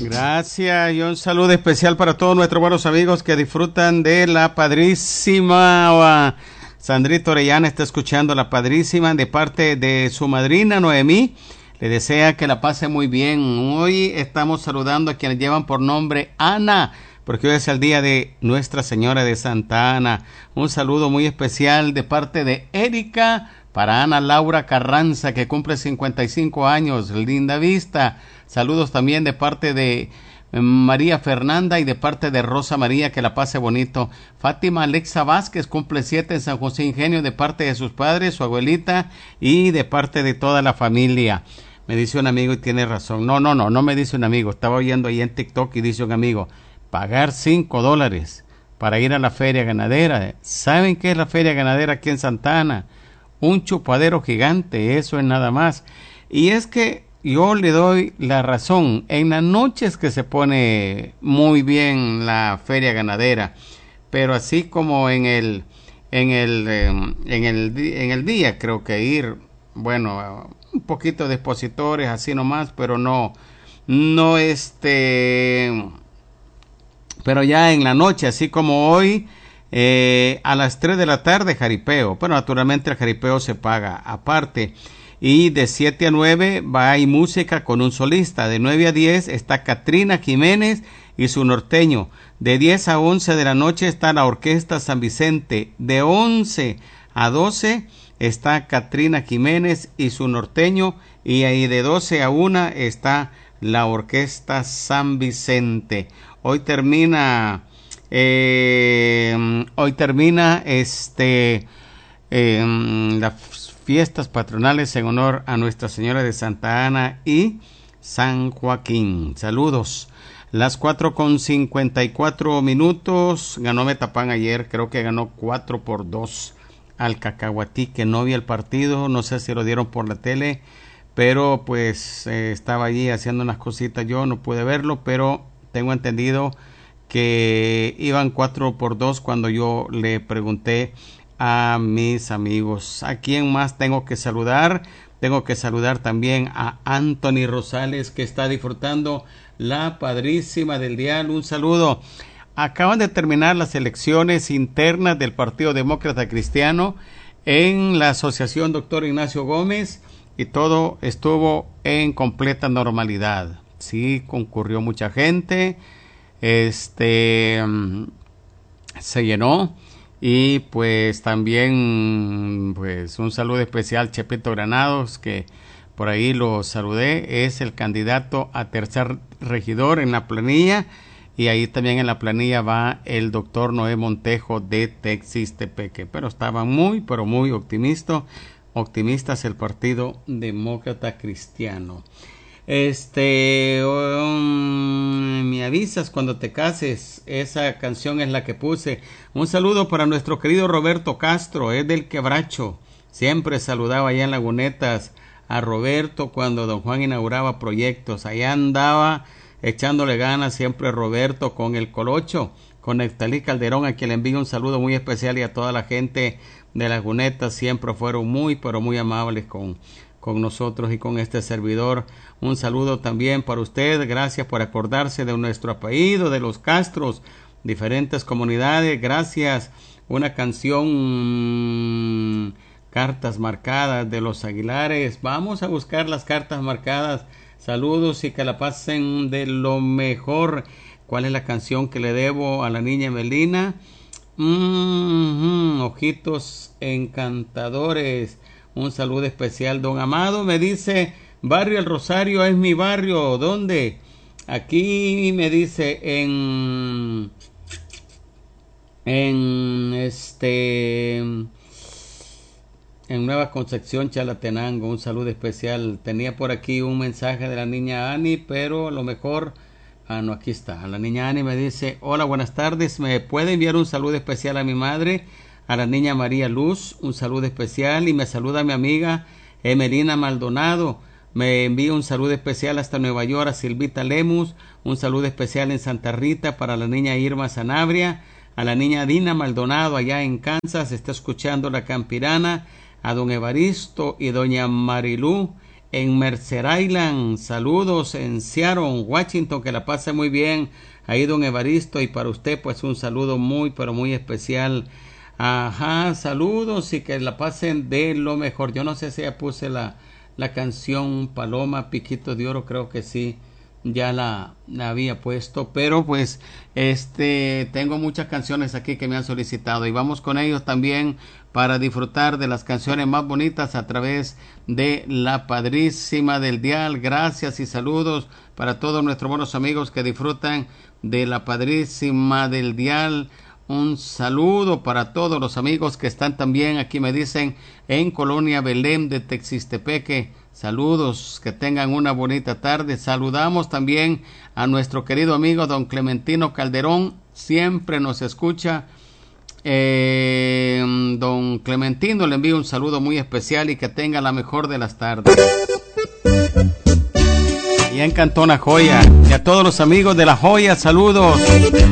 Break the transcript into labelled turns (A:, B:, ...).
A: Gracias y un saludo especial para todos nuestros buenos amigos que disfrutan de la padrísima. Sandrita Orellana está escuchando La Padrísima de parte de su madrina Noemí. Le desea que la pase muy bien. Hoy estamos saludando a quienes llevan por nombre Ana, porque hoy es el día de Nuestra Señora de Santa Ana. Un saludo muy especial de parte de Erika para Ana Laura Carranza, que cumple 55 años, linda vista. Saludos también de parte de María Fernanda y de parte de Rosa María, que la pase bonito. Fátima Alexa Vázquez cumple 7 en San José Ingenio, de parte de sus padres, su abuelita y de parte de toda la familia. Me dice un amigo y tiene razón. No me dice un amigo. Estaba oyendo ahí en TikTok y dice un amigo, pagar $5 para ir a la feria ganadera. ¿Saben qué es la feria ganadera aquí en Santa Ana? Un chupadero gigante, eso es nada más. Y es que yo le doy la razón. En las noches que se pone muy bien la feria ganadera, pero así como en el día creo que ir, bueno, un poquito de expositores así nomás, pero pero ya en la noche, así como hoy, a las 3 de la tarde jaripeo, pero naturalmente el jaripeo se paga aparte. Y de 7 a 9 hay música con un solista. De 9 a 10 está Catrina Jiménez y su norteño. De 10 a 11 de la noche está la Orquesta San Vicente. De 11 a 12 está Catrina Jiménez y su norteño. Y ahí de 12 a 1 está la Orquesta San Vicente. Hoy termina las fiestas patronales en honor a Nuestra Señora de Santa Ana y San Joaquín. Saludos. Las 4:54. Ganó Metapán ayer, creo que ganó 4-2 al Cacahuatí, que no vi el partido, no sé si lo dieron por la tele, pero pues estaba allí haciendo unas cositas, yo no pude verlo, pero tengo entendido que iban 4-2 cuando yo le pregunté a mis amigos. ¿A quién más tengo que saludar? Tengo que saludar también a Anthony Rosales, que está disfrutando la padrísima del dial. Un saludo. Acaban de terminar las elecciones internas del Partido Demócrata Cristiano en la Asociación Dr. Ignacio Gómez y todo estuvo en completa normalidad. Sí, concurrió mucha gente. Se llenó. Y pues también pues un saludo especial Chepito Granados, que por ahí lo saludé, es el candidato a tercer regidor en la planilla, y ahí también en la planilla va el doctor Noé Montejo de Texistepeque, pero estaban muy optimistas el Partido Demócrata Cristiano. Me avisas cuando te cases, esa canción es la que puse. Un saludo para nuestro querido Roberto Castro, es del Quebracho, siempre saludaba allá en Lagunetas a Roberto cuando don Juan inauguraba proyectos, allá andaba echándole ganas siempre Roberto con el Colocho, con Neftalí Calderón, a quien le envío un saludo muy especial, y a toda la gente de Lagunetas, siempre fueron muy amables con nosotros y con este servidor. Un saludo también para usted, gracias por acordarse de nuestro apellido, de los Castros, diferentes comunidades, gracias. Una canción, Cartas Marcadas de los Aguilares, vamos a buscar las cartas marcadas. Saludos y que la pasen de lo mejor. ¿Cuál es la canción que le debo a la niña Melina? Ojitos Encantadores. Un saludo especial. Don Amado me dice, Barrio El Rosario es mi barrio. ¿Dónde? Aquí me dice en Nueva Concepción, Chalatenango. Un saludo especial. Tenía por aquí un mensaje de la niña Ani, pero a lo mejor no, aquí está. La niña Ani me dice, hola, buenas tardes, ¿me puede enviar un saludo especial a mi madre? A la niña María Luz, un saludo especial, y me saluda a mi amiga Emelina Maldonado. Me envía un saludo especial hasta Nueva York a Silvita Lemus, un saludo especial en Santa Rita para la niña Irma Sanabria, a la niña Dina Maldonado allá en Kansas, está escuchando La Campirana, a don Evaristo y doña Marilú en Mercer Island, saludos en Seattle, Washington, que la pase muy bien ahí don Evaristo, y para usted pues un saludo muy pero muy especial. Ajá, saludos y que la pasen de lo mejor. Yo no sé si ya puse la canción Paloma, Piquito de Oro, creo que sí, ya la había puesto, pero pues tengo muchas canciones aquí que me han solicitado y vamos con ellos también para disfrutar de las canciones más bonitas a través de La Padrísima del Dial. Gracias y saludos para todos nuestros buenos amigos que disfrutan de La Padrísima del Dial. Un saludo para todos los amigos que están también aquí, me dicen, en Colonia Belén de Texistepeque. Saludos, que tengan una bonita tarde. Saludamos también a nuestro querido amigo don Clementino Calderón, siempre nos escucha. Don Clementino, le envío un saludo muy especial y que tenga la mejor de las tardes. Y en Cantón La Joya, y a todos los amigos de La Joya, saludos.